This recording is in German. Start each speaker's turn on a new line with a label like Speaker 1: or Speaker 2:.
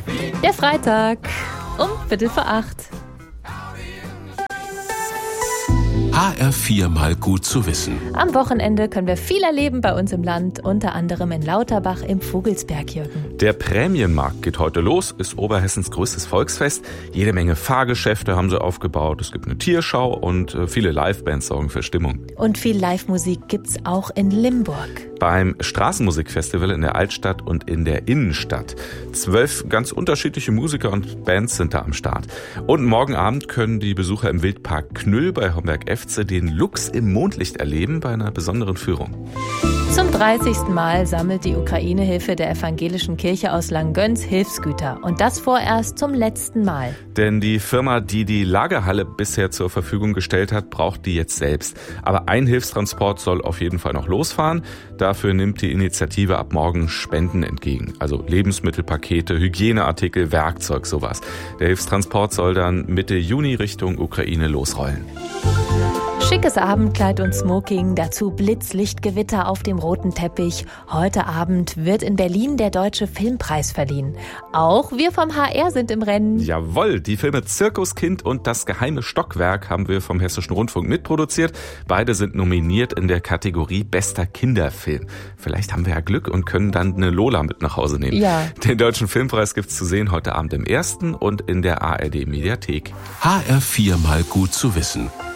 Speaker 1: Der Freitag um 7:45.
Speaker 2: HR4 mal gut zu wissen.
Speaker 1: Am Wochenende können wir viel erleben bei uns im Land, unter anderem in Lauterbach im Vogelsberg, Jürgen.
Speaker 3: Der Prämienmarkt geht heute los, ist Oberhessens größtes Volksfest. Jede Menge Fahrgeschäfte haben sie aufgebaut. Es gibt eine Tierschau und viele Livebands sorgen für Stimmung.
Speaker 1: Und viel Live-Musik gibt's auch in Limburg.
Speaker 3: Beim Straßenmusikfestival in der Altstadt und in der Innenstadt. 12 ganz unterschiedliche Musiker und Bands sind da am Start. Und morgen Abend können die Besucher im Wildpark Knüll bei Homberg-Efze den Luchs im Mondlicht erleben bei einer besonderen Führung.
Speaker 1: Zum 30. Mal sammelt die Ukraine-Hilfe der Evangelischen Kirche aus Langgöns Hilfsgüter. Und das vorerst zum letzten Mal.
Speaker 3: Denn die Firma, die die Lagerhalle bisher zur Verfügung gestellt hat, braucht die jetzt selbst. Aber ein Hilfstransport soll auf jeden Fall noch losfahren. Dafür nimmt die Initiative ab morgen Spenden entgegen. Also Lebensmittelpakete, Hygieneartikel, Werkzeug, sowas. Der Hilfstransport soll dann Mitte Juni Richtung Ukraine losrollen.
Speaker 1: Schickes Abendkleid und Smoking, dazu Blitzlichtgewitter auf dem roten Teppich. Heute Abend wird in Berlin der Deutsche Filmpreis verliehen. Auch wir vom HR sind im Rennen.
Speaker 3: Jawohl, die Filme Zirkuskind und Das geheime Stockwerk haben wir vom Hessischen Rundfunk mitproduziert. Beide sind nominiert in der Kategorie Bester Kinderfilm. Vielleicht haben wir ja Glück und können dann eine Lola mit nach Hause nehmen.
Speaker 1: Ja.
Speaker 3: Den Deutschen Filmpreis gibt's zu sehen heute Abend im 1. und in der ARD Mediathek.
Speaker 2: HR4 mal gut zu wissen.